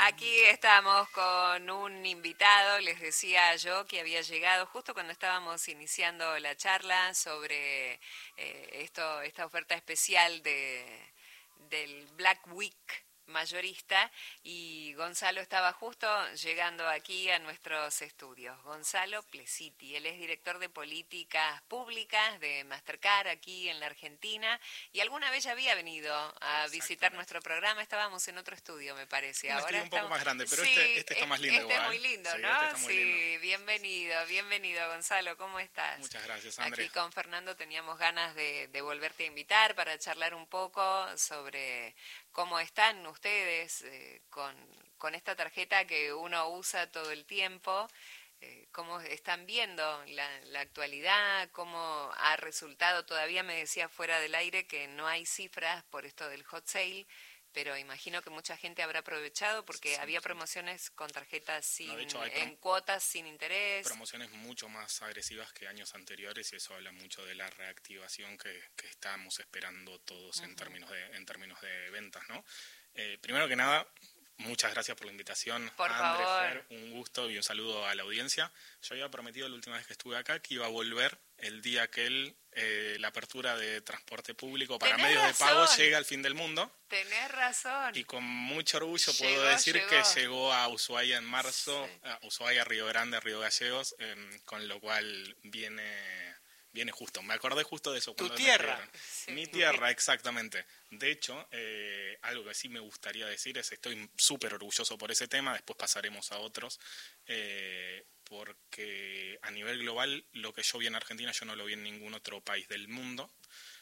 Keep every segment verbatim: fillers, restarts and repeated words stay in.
Aquí estamos con un invitado, les decía yo que había llegado justo cuando estábamos iniciando la charla sobre eh, esto, esta oferta especial de, del Black Week mayorista, y Gonzalo estaba justo llegando aquí a nuestros estudios. Gonzalo Plesiti, él es director de políticas públicas de Mastercard aquí en la Argentina, y alguna vez ya había venido a visitar nuestro programa. Estábamos en otro estudio, me parece. Un Ahora estudio un estamos... poco más grande, pero sí, este, este está más lindo este igual. es muy lindo, sí, ¿no? Este está muy sí, lindo. bienvenido, bienvenido Gonzalo, ¿cómo estás? Muchas gracias, Andrea. Aquí con Fernando teníamos ganas de, de volverte a invitar para charlar un poco sobre cómo están ustedes eh, con, con esta tarjeta que uno usa todo el tiempo, eh, cómo están viendo la, la actualidad, cómo ha resultado. Todavía me decía fuera del aire que no hay cifras por esto del hot sale, pero imagino que mucha gente habrá aprovechado porque sí, había promociones con tarjetas sin, no, de hecho, hay en cuotas sin interés. Promociones mucho más agresivas que años anteriores, y eso habla mucho de la reactivación que, que estamos esperando todos uh-huh. en términos de en términos de ventas, ¿no? Eh, primero que nada, muchas gracias por la invitación. Por André, favor. Fer, un gusto y un saludo a la audiencia. Yo había prometido la última vez que estuve acá que iba a volver el día que él, eh, la apertura de transporte público para Tenés medios razón. de pago llega al fin del mundo. Tenés razón. Y con mucho orgullo llegó, puedo decir llegó. que llegó a Ushuaia en marzo, sí. a Ushuaia, Río Grande, Río Gallegos, eh, con lo cual viene... Viene justo, me acordé justo de eso. Tu tierra. Sí. Mi tierra, exactamente. De hecho, eh, algo que sí me gustaría decir es, estoy súper orgulloso por ese tema, después pasaremos a otros, eh, porque a nivel global lo que yo vi en Argentina yo no lo vi en ningún otro país del mundo,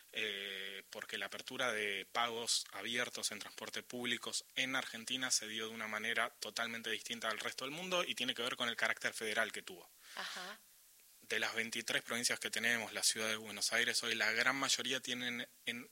eh, porque la apertura de pagos abiertos en transporte públicos en Argentina se dio de una manera totalmente distinta al resto del mundo y tiene que ver con el carácter federal que tuvo. Ajá. De las veintitrés provincias que tenemos, la ciudad de Buenos Aires, hoy la gran mayoría tienen en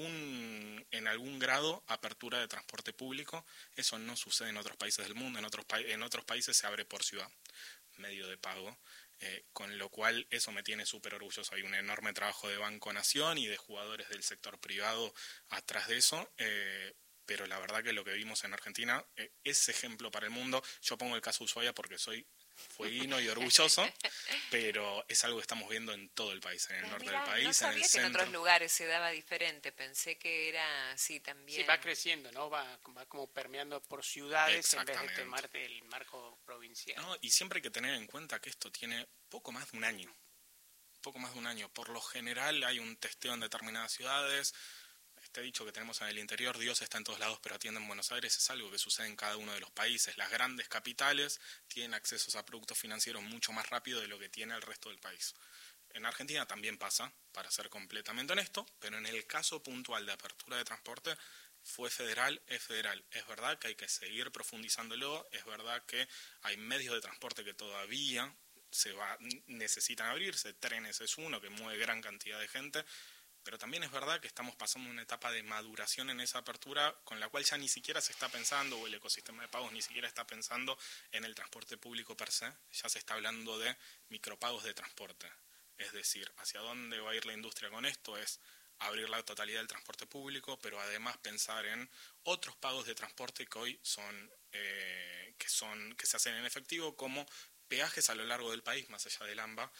algún en algún grado apertura de transporte público. Eso no sucede en otros países del mundo. En otros, pa- en otros países se abre por ciudad, medio de pago, eh, con lo cual eso me tiene súper orgulloso. Hay un enorme trabajo de Banco Nación y de jugadores del sector privado atrás de eso, eh, pero la verdad que lo que vimos en Argentina eh, es ejemplo para el mundo. Yo pongo el caso Ushuaia porque soy fueguino y orgulloso, pero es algo que estamos viendo en todo el país, en el Pero norte mirá, del país, no sabía en el que centro. en otros lugares se daba diferente, pensé que era así también. Sí, va creciendo, ¿no? Va, va como permeando por ciudades en vez de tomar el marco provincial. No, y siempre hay que tener en cuenta que esto tiene poco más de un año, poco más de un año. Por lo general hay un testeo en determinadas ciudades. Este dicho que tenemos en el interior, Dios está en todos lados pero atiende en Buenos Aires, es algo que sucede en cada uno de los países. Las grandes capitales tienen accesos a productos financieros mucho más rápido de lo que tiene el resto del país. En Argentina también pasa, para ser completamente honesto, pero en el caso puntual de apertura de transporte fue federal, es federal. Es verdad que hay que seguir profundizándolo, es verdad que hay medios de transporte que todavía se va, necesitan abrirse, trenes es uno que mueve gran cantidad de gente, pero también es verdad que estamos pasando una etapa de maduración en esa apertura con la cual ya ni siquiera se está pensando, o el ecosistema de pagos ni siquiera está pensando en el transporte público per se, ya se está hablando de micropagos de transporte. Es decir, hacia dónde va a ir la industria con esto es abrir la totalidad del transporte público, pero además pensar en otros pagos de transporte que hoy son, eh, que son, que se hacen en efectivo, como peajes a lo largo del país, más allá del AMBA,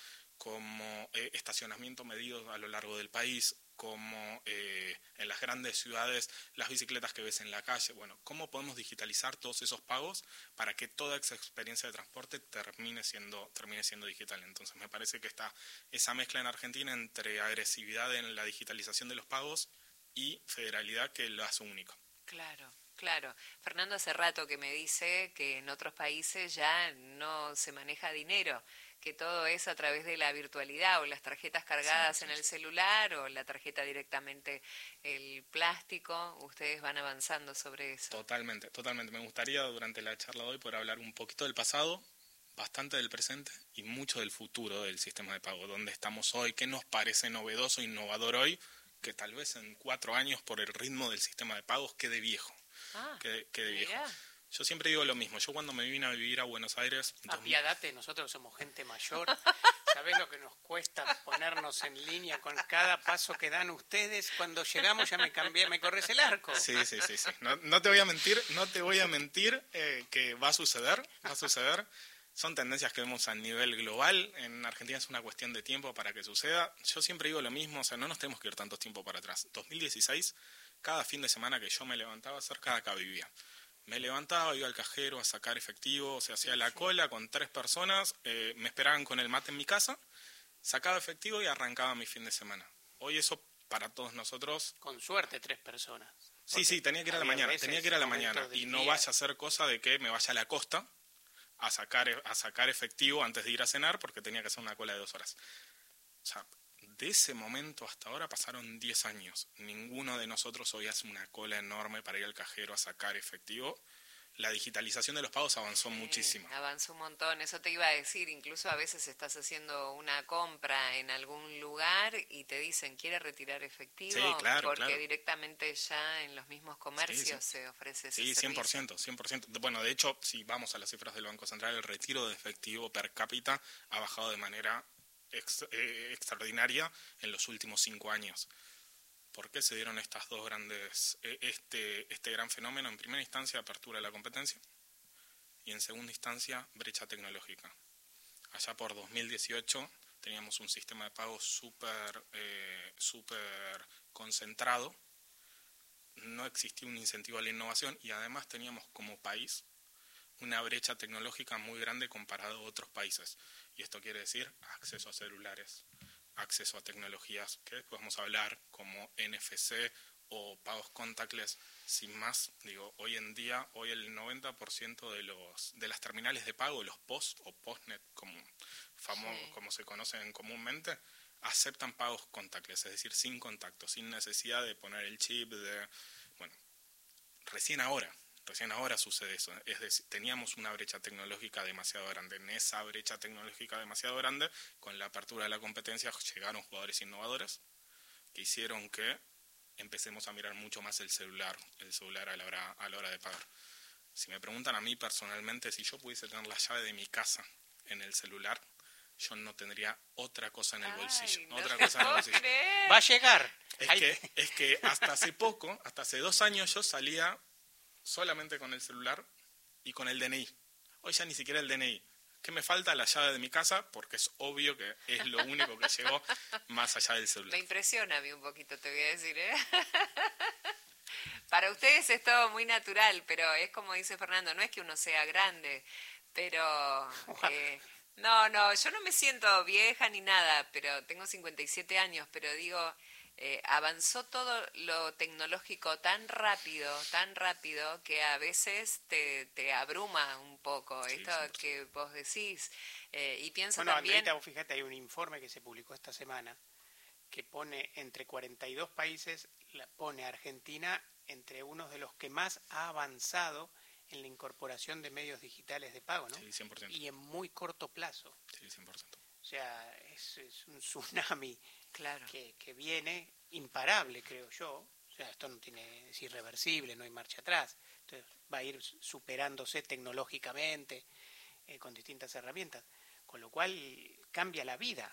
como eh, estacionamiento medido a lo largo del país, como eh, en las grandes ciudades las bicicletas que ves en la calle. Bueno, ¿cómo podemos digitalizar todos esos pagos para que toda esa experiencia de transporte termine siendo, termine siendo digital? Entonces me parece que está esa mezcla en Argentina entre agresividad en la digitalización de los pagos y federalidad que lo hace único. Claro. Claro, Fernando hace rato que me dice que en otros países ya no se maneja dinero, que todo es a través de la virtualidad o las tarjetas cargadas sí, sí, en el celular o la tarjeta directamente el plástico. Ustedes van avanzando sobre eso. Totalmente, totalmente. Me gustaría durante la charla de hoy poder hablar un poquito del pasado, bastante del presente y mucho del futuro del sistema de pago. ¿Dónde estamos hoy? ¿Qué nos parece novedoso, innovador hoy? Que tal vez en cuatro años por el ritmo del sistema de pagos quede viejo. Ah, quede, quede viejo. Yo siempre digo lo mismo. Yo cuando me vine a vivir a Buenos Aires... Apiadate, nosotros somos gente mayor. ¿Sabés lo que nos cuesta ponernos en línea con cada paso que dan ustedes? Cuando llegamos ya me cambié, me corres el arco. Sí, sí, sí, sí. No, no te voy a mentir, no te voy a mentir eh, que va a suceder, va a suceder. Son tendencias que vemos a nivel global. En Argentina es una cuestión de tiempo para que suceda. Yo siempre digo lo mismo, o sea, no nos tenemos que ir tanto tiempo para atrás. dos mil dieciséis, cada fin de semana que yo me levantaba, cerca de acá vivía. Me levantaba, iba al cajero a sacar efectivo, o sea, hacía la cola con tres personas, eh, me esperaban con el mate en mi casa, sacaba efectivo y arrancaba mi fin de semana. Hoy eso para todos nosotros... Con suerte tres personas. Sí, sí, tenía que ir a la mañana, tenía que ir a la mañana. Y no vaya a ser cosa de que me vaya a la costa a sacar, a sacar efectivo antes de ir a cenar porque tenía que hacer una cola de dos horas. O sea, de ese momento hasta ahora pasaron diez años. Ninguno de nosotros hoy hace una cola enorme para ir al cajero a sacar efectivo. La digitalización de los pagos avanzó sí, muchísimo. Avanzó un montón, eso te iba a decir. Incluso a veces estás haciendo una compra en algún lugar y te dicen, ¿quiere retirar efectivo? Sí, claro, Porque claro. directamente ya en los mismos comercios sí, sí. se ofrece ese sí, servicio. cien por ciento, cien por ciento. Bueno, de hecho, si vamos a las cifras del Banco Central, el retiro de efectivo per cápita ha bajado de manera ex, eh, extraordinaria en los últimos cinco años. ¿Por qué se dieron estas dos grandes, este, este gran fenómeno? En primera instancia, apertura de la competencia y en segunda instancia, brecha tecnológica. Allá por dos mil dieciocho teníamos un sistema de pago súper eh, súper concentrado, no existía un incentivo a la innovación y además teníamos como país una brecha tecnológica muy grande comparado a otros países. Y esto quiere decir acceso a celulares, acceso a tecnologías que después vamos a hablar como N F C o pagos contactless. Sin más, digo, hoy en día, hoy el noventa por ciento de los de las terminales de pago, los P O S o Postnet, como, famo, sí. como se conocen comúnmente, aceptan pagos contactless, es decir, sin contacto, sin necesidad de poner el chip, de bueno, recién ahora. Recién ahora sucede eso, es decir, teníamos una brecha tecnológica demasiado grande. En esa brecha tecnológica demasiado grande, con la apertura de la competencia, llegaron jugadores innovadores que hicieron que empecemos a mirar mucho más el celular, el celular a la hora, a la hora de pagar. Si me preguntan a mí personalmente, si yo pudiese tener la llave de mi casa en el celular, yo no tendría otra cosa en el bolsillo. Ay, no otra cosa en el bolsillo. Va a llegar. Es que, es que hasta hace poco, hasta hace dos años yo salía solamente con el celular y con el D N I. Hoy ya ni siquiera el D N I. ¿Qué me falta? La llave de mi casa, porque es obvio que es lo único que llegó más allá del celular. Me impresiona a mí un poquito, te voy a decir, ¿eh? Para ustedes es todo muy natural, pero es como dice Fernando, no es que uno sea grande, pero... Eh, no, no, yo no me siento vieja ni nada, pero tengo cincuenta y siete años, pero digo... Eh, avanzó todo lo tecnológico tan rápido, tan rápido, que a veces te, te abruma un poco sí, esto sí, que vos decís. Eh, y pienso bueno, también... Andreita, vos fíjate, hay un informe que se publicó esta semana que pone entre cuarenta y dos países, la pone a Argentina entre uno de los que más ha avanzado en la incorporación de medios digitales de pago, ¿no? Sí, cien por ciento. Y en muy corto plazo. Sí, cien por ciento. O sea, es, es un tsunami. Claro. Que, que viene imparable, creo yo. O sea, esto no tiene, es irreversible, no hay marcha atrás. Entonces va a ir superándose tecnológicamente eh, con distintas herramientas, con lo cual cambia la vida.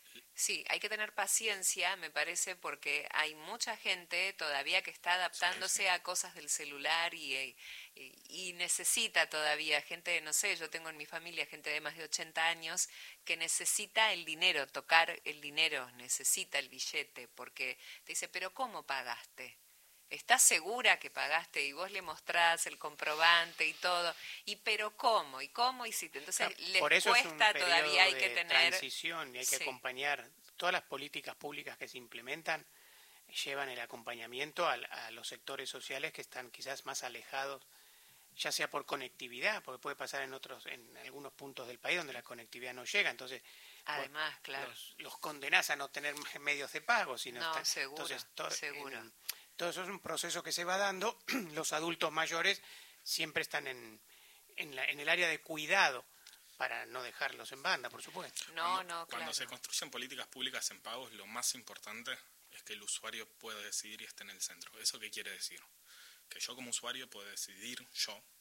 Sí, hay que tener paciencia, me parece, porque hay mucha gente todavía que está adaptándose sí, sí. a cosas del celular y, y, y necesita todavía, gente, no sé, yo tengo en mi familia gente de más de ochenta años que necesita el dinero, tocar el dinero, necesita el billete, porque te dice, pero ¿cómo pagaste? ¿Estás segura que pagaste? Y vos le mostrás el comprobante y todo. ¿Y pero cómo? ¿Y cómo hiciste? Entonces, no, les por eso cuesta, es un todavía hay de que tener... transición y hay que sí. acompañar. Todas las políticas públicas que se implementan llevan el acompañamiento a, a los sectores sociales que están quizás más alejados, ya sea por conectividad, porque puede pasar en otros, en algunos puntos del país donde la conectividad no llega. Entonces, además, vos, claro. los, los condenás a no tener medios de pago. Sino no, está, seguro, entonces, to, seguro. En, todo eso es un proceso que se va dando. Los adultos mayores siempre están en, en, la, en el área de cuidado para no dejarlos en banda, por supuesto. No, cuando, no, claro. Cuando se construyen políticas públicas en pagos, lo más importante es que el usuario pueda decidir y esté en el centro. ¿Eso qué quiere decir? Que yo como usuario puedo decidir, yo,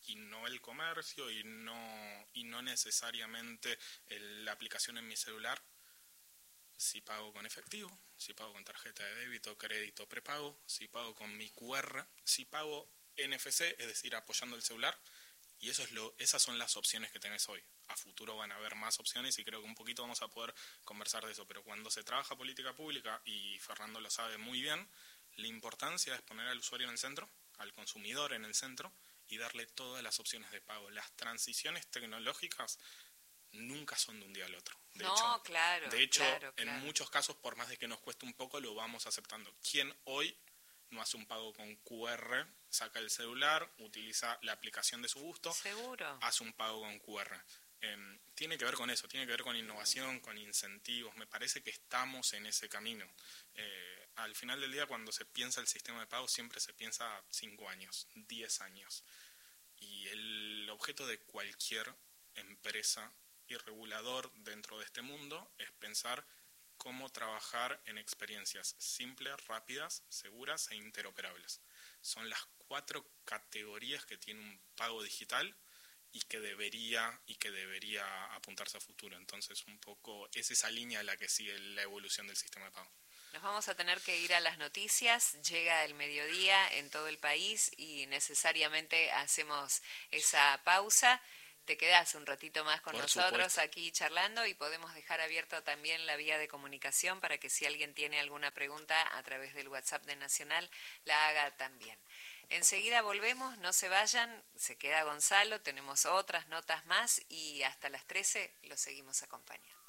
y no el comercio y no, y no necesariamente el, la aplicación en mi celular. Si pago con efectivo, si pago con tarjeta de débito, crédito, prepago, si pago con mi Q R, si pago N F C, es decir, apoyando el celular. Y eso es lo, esas son las opciones que tenés hoy. A futuro van a haber más opciones y creo que un poquito vamos a poder conversar de eso. Pero cuando se trabaja política pública, y Fernando lo sabe muy bien, la importancia es poner al usuario en el centro, al consumidor en el centro, y darle todas las opciones de pago. Las transiciones tecnológicas nunca son de un día al otro. De no, hecho, claro. De hecho, claro, en claro. muchos casos, por más de que nos cueste un poco, lo vamos aceptando. ¿Quién hoy no hace un pago con Q R, saca el celular, utiliza la aplicación de su gusto, Seguro. hace un pago con Q R? Eh, tiene que ver con eso, tiene que ver con innovación, con incentivos. Me parece que estamos en ese camino. Eh, al final del día, cuando se piensa el sistema de pago, siempre se piensa cinco años, diez años. Y el objeto de cualquier empresa y regulador dentro de este mundo es pensar cómo trabajar en experiencias simples, rápidas, seguras e interoperables. Son las cuatro categorías que tiene un pago digital y que debería y que debería apuntarse a futuro. Entonces, un poco es esa línea la que sigue la evolución del sistema de pago. Nos vamos a tener que ir a las noticias, llega el mediodía en todo el país y necesariamente hacemos esa pausa. Te quedas un ratito más con Por nosotros supuesto. aquí charlando y podemos dejar abierta también la vía de comunicación para que si alguien tiene alguna pregunta a través del WhatsApp de Nacional la haga también. Enseguida volvemos, no se vayan, se queda Gonzalo, tenemos otras notas más y hasta las trece los seguimos acompañando.